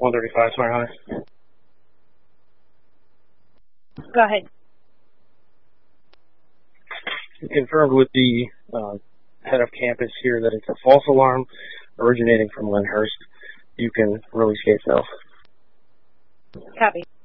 135, Smart Hunter. Go ahead. Confirmed with the head of campus here that it's a false alarm originating from Lyndhurst. You can release gate south. Copy.